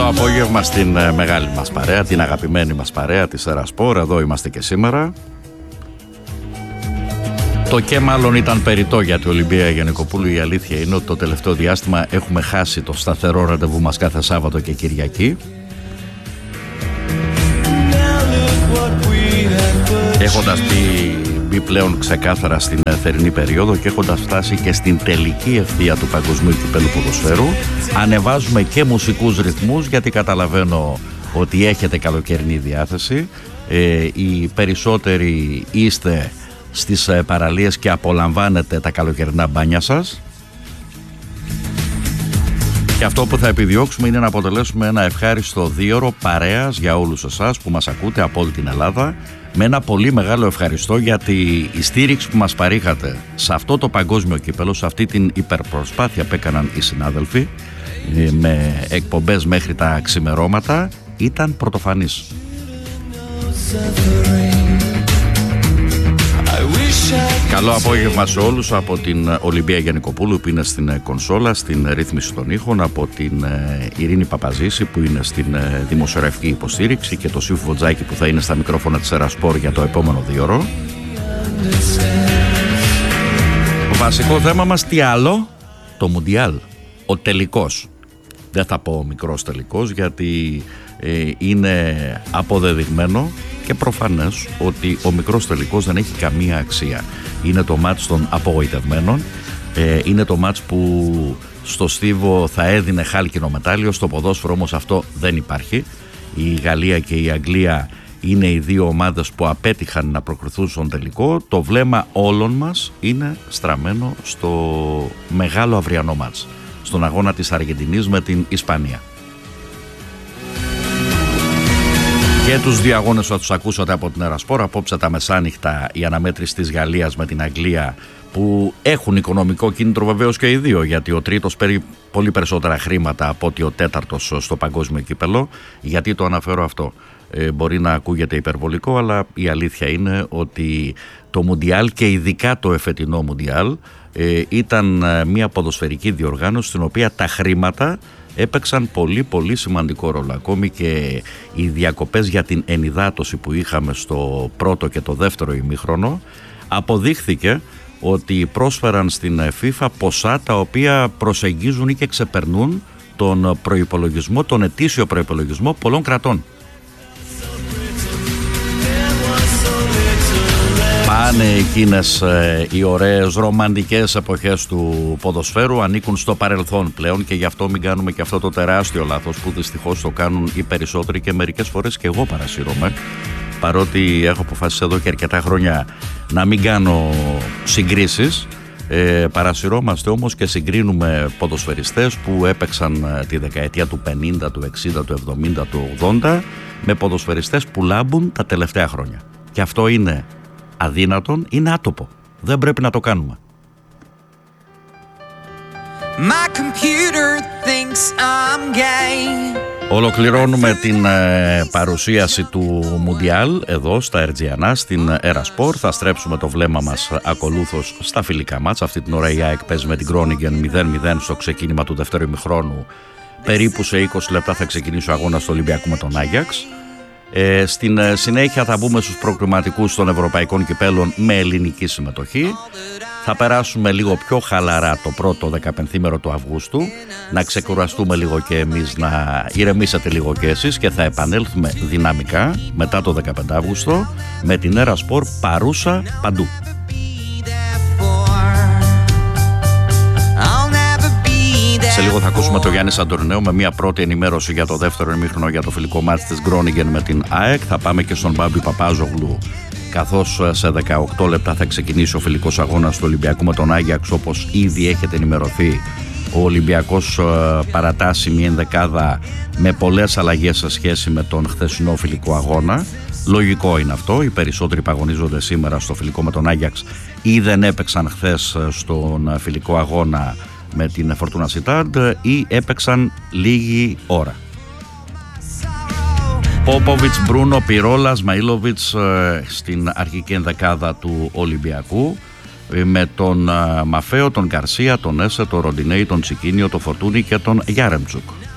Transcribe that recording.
Καλό απόγευμα στην μεγάλη μας παρέα, την αγαπημένη μας παρέα της Ερασπορ. Εδώ είμαστε και σήμερα. Το και μάλλον ήταν περιττό για την Ολυμπία Γιαννικοπούλου. Η αλήθεια είναι ότι το τελευταίο διάστημα έχουμε χάσει το σταθερό ραντεβού μας κάθε Σάββατο και Κυριακή. Έχοντας μπει πλέον ξεκάθαρα στην θερινή περίοδο και έχοντας φτάσει και στην τελική ευθεία του Παγκοσμίου Κυπέλλου Ποδοσφαίρου, ανεβάζουμε και μουσικούς ρυθμούς, γιατί καταλαβαίνω ότι έχετε καλοκαιρινή διάθεση. Οι περισσότεροι είστε στις παραλίες και απολαμβάνετε τα καλοκαιρινά μπάνια σας. Και αυτό που θα επιδιώξουμε είναι να αποτελέσουμε ένα ευχάριστο δίωρο παρέας για όλους εσάς που μας ακούτε από όλη την Ελλάδα, με ένα πολύ μεγάλο ευχαριστώ γιατί η στήριξη που μας παρήχατε σε αυτό το παγκόσμιο κύπελλο, σε αυτή την υπερπροσπάθεια που έκαναν οι συνάδελφοι με εκπομπές μέχρι τα ξημερώματα, ήταν πρωτοφανής. Καλό απόγευμα σε όλους από την Ολυμπία Γιαννικοπούλου που είναι στην κονσόλα, στην ρύθμιση των ήχων, από την Ειρήνη Παπαζήση που είναι στην δημοσιογραφική υποστήριξη και το Σύφου Βοτζάκη που θα είναι στα μικρόφωνα της Ερασπορ για το επόμενο δίωρο. Βασικό θέμα μας τι άλλο? Το Μουντιάλ, ο τελικός. Δεν θα πω ο μικρός τελικός γιατί είναι αποδεδειγμένο και προφανές ότι ο μικρός τελικός δεν έχει καμία αξία. Είναι το μάτς των απογοητευμένων, είναι το μάτς που στο στίβο θα έδινε χάλκινο μετάλλιο, στο ποδόσφαιρο όμως αυτό δεν υπάρχει. Η Γαλλία και η Αγγλία είναι οι δύο ομάδες που απέτυχαν να προκριθούν στον τελικό. Το βλέμμα όλων μας είναι στραμμένο στο μεγάλο αυριανό μάτς, στον αγώνα της Αργεντινής με την Ισπανία. Και τους δύο αγώνες θα τους ακούσατε από την Ερασπορ. Απόψε τα μεσάνυχτα η αναμέτρηση της Γαλλίας με την Αγγλία, που έχουν οικονομικό κίνητρο βεβαίως και οι δύο, γιατί ο τρίτος παίρνει πολύ περισσότερα χρήματα από ότι ο τέταρτος στο παγκόσμιο κύπελλο. Γιατί το αναφέρω αυτό? Μπορεί να ακούγεται υπερβολικό, αλλά η αλήθεια είναι ότι το Μουντιάλ και ειδικά το εφετινό Μουντιάλ ήταν μια ποδοσφαιρική διοργάνωση στην οποία τα χρήματα έπαιξαν πολύ σημαντικό ρόλο. Ακόμη και οι διακοπές για την ενυδάτωση που είχαμε στο πρώτο και το δεύτερο ημίχρονο, αποδείχθηκε ότι πρόσφεραν στην FIFA ποσά τα οποία προσεγγίζουν ή και ξεπερνούν τον προϋπολογισμό, τον ετήσιο προϋπολογισμό πολλών κρατών. Πάνε εκείνες οι ωραίες ρομαντικές εποχές του ποδοσφαίρου, ανήκουν στο παρελθόν πλέον, και γι' αυτό μην κάνουμε και αυτό το τεράστιο λάθος που δυστυχώς το κάνουν οι περισσότεροι και μερικές φορές και εγώ παρασύρωμαι, παρότι έχω αποφασίσει εδώ και αρκετά χρόνια να μην κάνω συγκρίσεις. Παρασυρώμαστε όμως και συγκρίνουμε ποδοσφαιριστές που έπαιξαν τη δεκαετία του 50, του 60, του 70, του 80 με ποδοσφαιριστές που λάμπουν τα τελευταία χρόνια. Και αυτό είναι αδύνατον, είναι άτοπο. Δεν πρέπει να το κάνουμε. My computer thinks I'm gay. Ολοκληρώνουμε την παρουσίαση του Μουντιάλ εδώ στα Ερτζιανά, στην Ερασπορ. Θα στρέψουμε το βλέμμα μας ακολούθως στα φιλικά μάτς. Αυτή την ώρα η ΑΕΚ παίζει με την Γκρόνιγκεν 0-0 στο ξεκίνημα του δεύτερου ημιχρόνου. Περίπου σε 20 λεπτά θα ξεκινήσει ο αγώνας του Ολυμπιακού με τον Άγιαξ. Στην συνέχεια θα μπούμε στους προκριματικούς των Ευρωπαϊκών Κυπέλλων με ελληνική συμμετοχή. Θα περάσουμε λίγο πιο χαλαρά το πρώτο 15ήμερο του Αυγούστου, να ξεκουραστούμε λίγο και εμείς, να ηρεμήσετε λίγο και εσείς, και θα επανέλθουμε δυναμικά μετά το 15 Αύγουστο με την Ερασπορ παρούσα παντού. Σε λίγο θα ακούσουμε τον Γιάννη Σαντορινέο με μια πρώτη ενημέρωση για το δεύτερο ημίχρονο για το φιλικό μάτς της Γκρόνιγκεν με την ΑΕΚ. Θα πάμε και στον Μπάμπη Παπάζογλου, καθώς σε 18 λεπτά θα ξεκινήσει ο φιλικός αγώνας του Ολυμπιακού με τον Άγιαξ. Όπως ήδη έχετε ενημερωθεί, ο Ολυμπιακός παρατάσσει μια ενδεκάδα με πολλές αλλαγές σε σχέση με τον χθεσινό φιλικό αγώνα. Λογικό είναι αυτό, οι περισσότεροι που αγωνίζονται σήμερα στο φιλικό με τον Άγιαξ ή δεν έπαιξαν χθες στον φιλικό αγώνα με την Φορτούνα Σιτάρντ ή έπαιξαν λίγη ώρα. Πόποβιτς, Μπρούνο, Πυρόλας, Μαΐλοβιτς στην αρχική ενδεκάδα του Ολυμπιακού, με τον Μαφέο, τον Γκαρσία, τον Έσε, τον Ροντινέη, τον Τσικίνιο, τον Φορτούνη και τον Γιάρεμτσουκ.